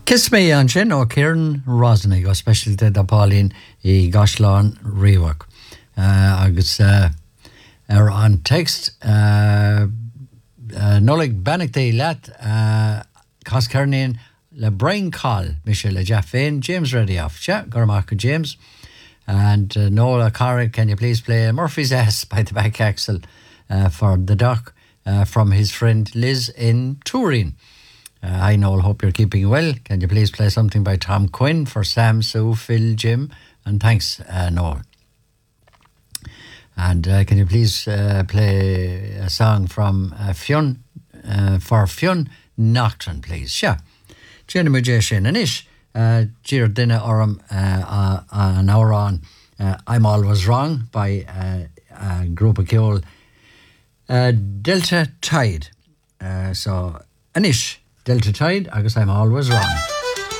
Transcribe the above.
Kiss me an sin ó Kieran Rosnig ó specialte da Pauline I Gasláán Riwak. Agus an text nolig banachtaí leat Cas Kernian le Brian Call Michelle le Jeff Fain James ready off Gormark James and Nola Carrick, can you please play Murphy's S by the back axle for the doc from his friend Liz in Turin. Hi Noel, hope you're keeping well. Can you please play something by Tom Quinn for Sam, Sue, Phil, Jim? And thanks, Noel. And can you please play a song from Fionn, for Fionn Nocturne, please? Sure. Jenny Majeshin and Ish, Jir Dinner Oram, an hour on I'm Always Wrong by a group of Kjol. Delta Tide. So, Anish. Delta Tide, I guess I'm always wrong.